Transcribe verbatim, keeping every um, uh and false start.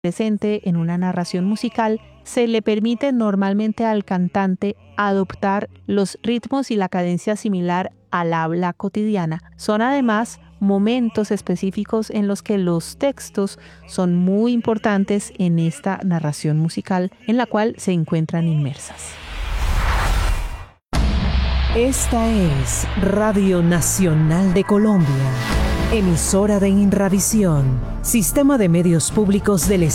presente en una narración musical, se le permite normalmente al cantante adoptar los ritmos y la cadencia similar al habla cotidiana. Son además momentos específicos en los que los textos son muy importantes en esta narración musical en la cual se encuentran inmersas. Esta es Radio Nacional de Colombia, emisora de Inravisión, Sistema de Medios Públicos del